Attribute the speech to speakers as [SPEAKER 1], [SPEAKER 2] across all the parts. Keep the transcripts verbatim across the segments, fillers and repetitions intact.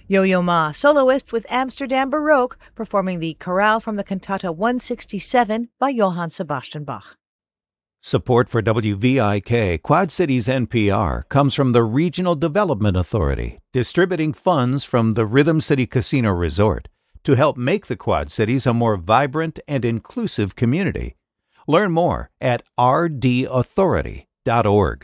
[SPEAKER 1] Yo-Yo Ma, soloist with Amsterdam Baroque, performing the chorale from the cantata one sixty-seven by Johann Sebastian Bach.
[SPEAKER 2] Support for W V I K Quad Cities N P R comes from the Regional Development Authority, distributing funds from the Rhythm City Casino Resort to help make the Quad Cities a more vibrant and inclusive community. Learn more at r d authority dot org.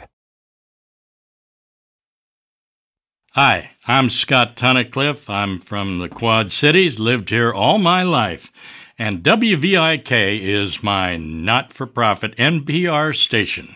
[SPEAKER 3] Hi, I'm Scott Tunnicliffe. I'm from the Quad Cities, lived here all my life, and W V I K is my not-for-profit N P R station.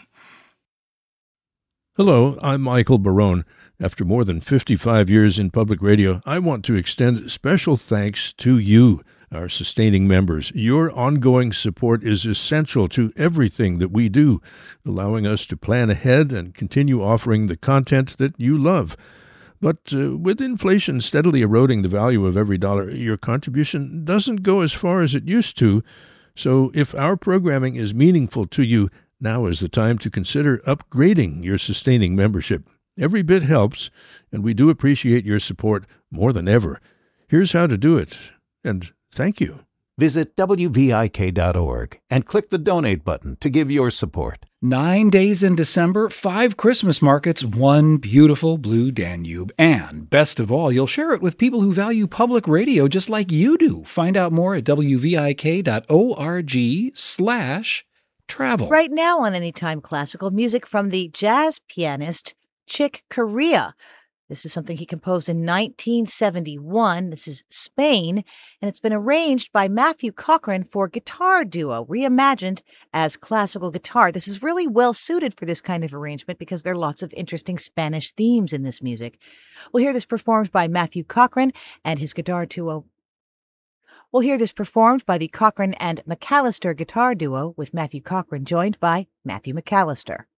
[SPEAKER 4] Hello, I'm Michael Barone. After more than fifty-five years in public radio, I want to extend special thanks to you, our sustaining members. Your ongoing support is essential to everything that we do, allowing us to plan ahead and continue offering the content that you love. But uh, with inflation steadily eroding the value of every dollar, your contribution doesn't go as far as it used to. So if our programming is meaningful to you, now is the time to consider upgrading your sustaining membership. Every bit helps, and we do appreciate your support more than ever. Here's how to do it, and thank you.
[SPEAKER 2] Visit W V I K dot org and click the donate button to give your support.
[SPEAKER 5] Nine days in December, five Christmas markets, one beautiful blue Danube. And best of all, you'll share it with people who value public radio just like you do. Find out more at W V I K dot org slash travel.
[SPEAKER 1] Right now on Anytime Classical, music from the jazz pianist Chick Corea. This is something he composed in nineteen seventy-one. This is Spain, and it's been arranged by Matthew Cochrane for guitar duo, reimagined as classical guitar. This is really well suited for this kind of arrangement because there are lots of interesting Spanish themes in this music. We'll hear this performed by Matthew Cochrane and his guitar duo. We'll hear this performed by the Cochrane and McAllister guitar duo, with Matthew Cochrane joined by Matthew McAllister.